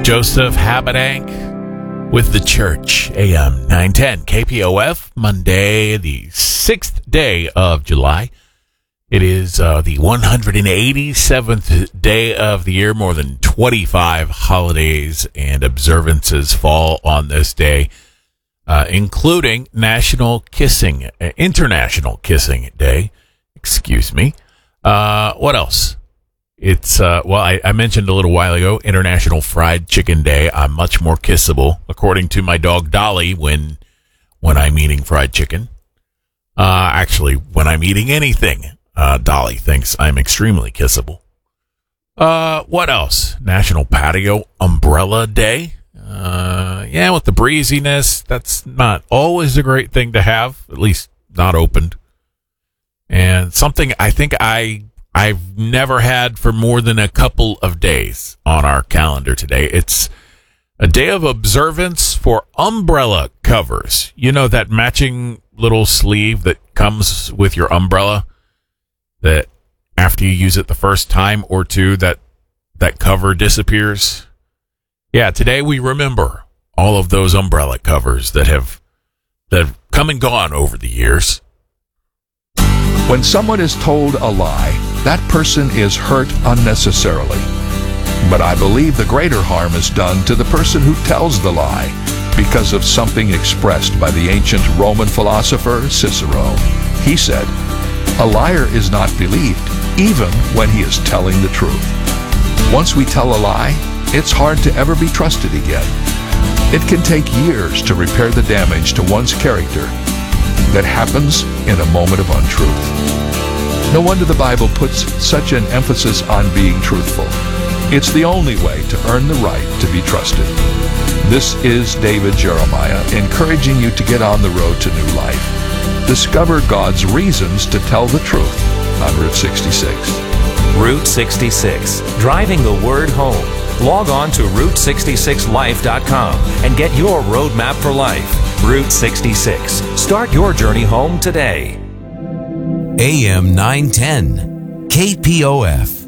Joseph Habedank with The Church, AM 910 KPOF, Monday, the 6th day of July. It is the 187th day of the year. More than 25 holidays and observances fall on this day, including International Kissing Day. Excuse me. What else? It's, I mentioned a little while ago, International Fried Chicken Day. I'm much more kissable, according to my dog Dolly, when I'm eating fried chicken. Actually, when I'm eating anything, Dolly thinks I'm extremely kissable. What else? National Patio Umbrella Day. With the breeziness, that's not always a great thing to have, at least not opened. And something I think I've never had for more than a couple of days on our calendar today. It's a day of observance for umbrella covers. You know, that matching little sleeve that comes with your umbrella, that after you use it the first time or two, that cover disappears. Yeah, today we remember all of those umbrella covers that have come and gone over the years. When someone is told a lie, that person is hurt unnecessarily. But I believe the greater harm is done to the person who tells the lie because of something expressed by the ancient Roman philosopher Cicero. He said, "A liar is not believed, even when he is telling the truth." Once we tell a lie, it's hard to ever be trusted again. It can take years to repair the damage to one's character that happens in a moment of untruth. No wonder the Bible puts such an emphasis on being truthful. It's the only way to earn the right to be trusted. This is David Jeremiah encouraging you to get on the road to new life. Discover God's reasons to tell the truth on Route 66. Route 66, driving the word home. Log on to Route66Life.com and get your roadmap for life. Route 66. Start your journey home today. AM 910, KPOF.